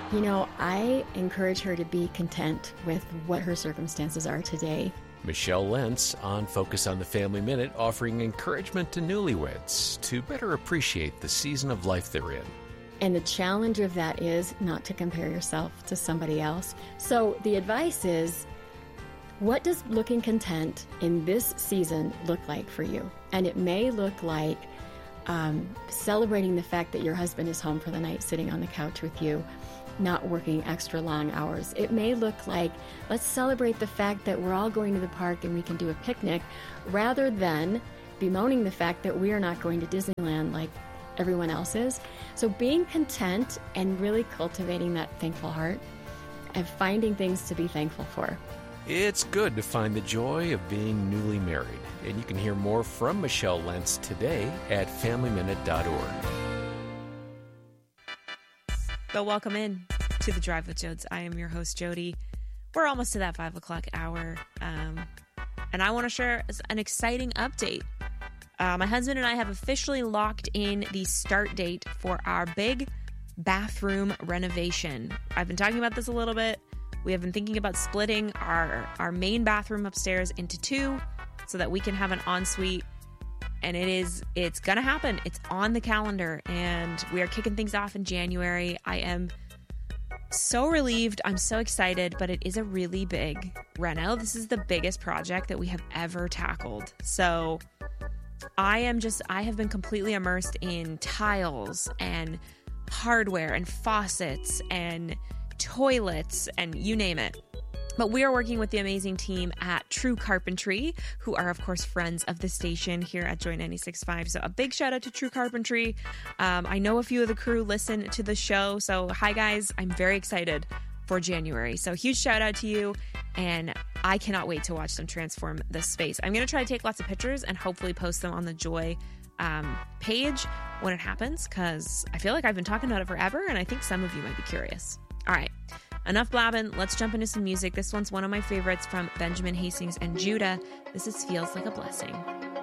I encourage her to be content with what her circumstances are today. Michelle Lentz on Focus on the Family Minute, offering encouragement to newlyweds to better appreciate the season of life they're in. And the challenge of that is not to compare yourself to somebody else. So the advice is, what does looking content in this season look like for you? And it may look like celebrating the fact that your husband is home for the night, sitting on the couch with you, not working extra long hours. It may look like, let's celebrate the fact that we're all going to the park and we can do a picnic, rather than bemoaning the fact that we are not going to Disneyland like everyone else is. So being content and really cultivating that thankful heart and finding things to be thankful for. It's good to find the joy of being newly married. And you can hear more from Michelle Lentz today at FamilyMinute.org. But welcome in to The Drive with Jodes. I am your host, Jody. We're almost to that 5 o'clock hour. And I want to share an exciting update. My husband and I have officially locked in the start date for our big bathroom renovation. I've been talking about this a little bit. We have been thinking about splitting our main bathroom upstairs into 2 so that we can have an ensuite. And it's going to happen. It's on the calendar, and we are kicking things off in January. I am so relieved. I'm so excited, but it is a really big reno. This is the biggest project that we have ever tackled. So I have been completely immersed in tiles and hardware and faucets and toilets and you name it. But we are working with the amazing team at True Carpentry, who are, of course, friends of the station here at Joy 96.5. So a big shout out to True Carpentry. I know a few of the crew listen to the show. So hi, guys. I'm very excited for January. So huge shout out to you. And I cannot wait to watch them transform this space. I'm going to try to take lots of pictures and hopefully post them on the Joy page when it happens, because I feel like I've been talking about it forever, and I think some of you might be curious. All right. Enough blabbing. Let's jump into some music. This one's one of my favorites from Benjamin Hastings and Judah. This is Feels Like a Blessing.